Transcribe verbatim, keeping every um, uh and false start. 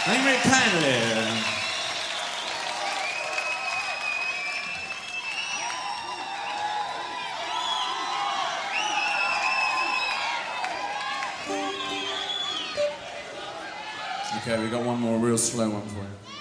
Thank you very kindly. Okay, we got one more real slow one for you.